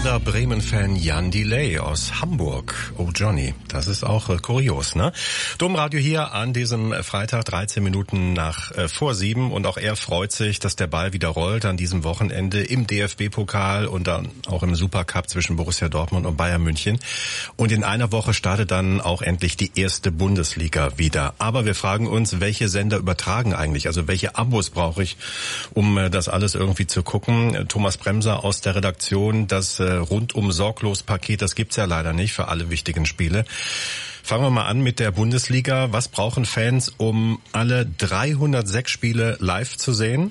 Werder Bremen-Fan Jan Delay aus Hamburg. Oh Johnny, das ist auch kurios, ne? Domradio hier an diesem Freitag, 13 Minuten nach vor 7. Und auch er freut sich, dass der Ball wieder rollt an diesem Wochenende im DFB-Pokal und dann auch im Supercup zwischen Borussia Dortmund und Bayern München. Und in einer Woche startet dann auch endlich die erste Bundesliga wieder. Aber wir fragen uns, welche Sender übertragen eigentlich? Also welche Abos brauche ich, um das alles irgendwie zu gucken? Thomas Bremser aus der Redaktion, das rundum sorglos Paket, das gibt's ja leider nicht für alle wichtigen Spiele. Fangen wir mal an mit der Bundesliga. Was brauchen Fans, um alle 306 Spiele live zu sehen?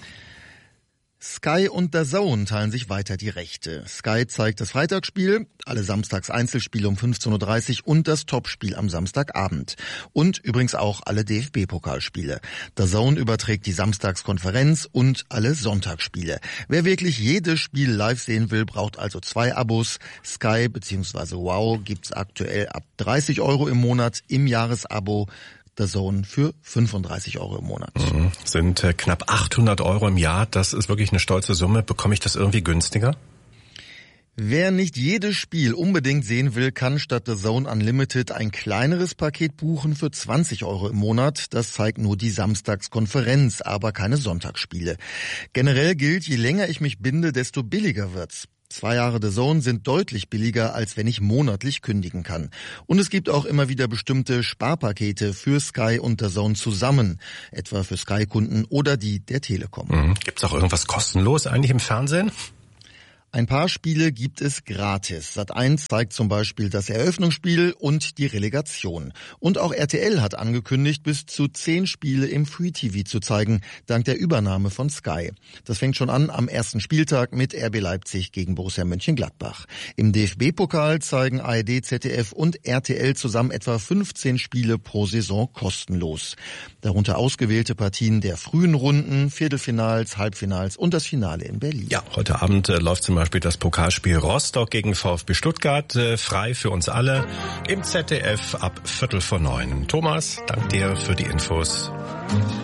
Sky und DAZN teilen sich weiter die Rechte. Sky zeigt das Freitagsspiel, alle samstags Einzelspiele um 15.30 Uhr und das Topspiel am Samstagabend. Und übrigens auch alle DFB-Pokalspiele. DAZN überträgt die Samstagskonferenz und alle Sonntagsspiele. Wer wirklich jedes Spiel live sehen will, braucht also 2 Abos. Sky bzw. Wow gibt's aktuell ab 30 € im Monat im Jahresabo. DAZN für 35 € im Monat. Sind knapp 800 € im Jahr. Das ist wirklich eine stolze Summe. Bekomme ich das irgendwie günstiger? Wer nicht jedes Spiel unbedingt sehen will, kann statt DAZN Unlimited ein kleineres Paket buchen für 20 € im Monat. Das zeigt nur die Samstagskonferenz, aber keine Sonntagsspiele. Generell gilt, je länger ich mich binde, desto billiger wird's. 2 Jahre DAZN sind deutlich billiger, als wenn ich monatlich kündigen kann. Und es gibt auch immer wieder bestimmte Sparpakete für Sky und DAZN zusammen, etwa für Sky-Kunden oder die der Telekom. Gibt's auch irgendwas kostenlos eigentlich im Fernsehen? Ein paar Spiele gibt es gratis. Sat.1 zeigt zum Beispiel das Eröffnungsspiel und die Relegation. Und auch RTL hat angekündigt, bis zu 10 Spiele im Free TV zu zeigen, dank der Übernahme von Sky. Das fängt schon an am ersten Spieltag mit RB Leipzig gegen Borussia Mönchengladbach. Im DFB-Pokal zeigen ARD, ZDF und RTL zusammen etwa 15 Spiele pro Saison kostenlos. Darunter ausgewählte Partien der frühen Runden, Viertelfinals, Halbfinals und das Finale in Berlin. Ja, heute Abend läuft zum Beispiel das Pokalspiel Rostock gegen VfB Stuttgart, frei für uns alle, im ZDF ab 8:45. Thomas, dank dir für die Infos.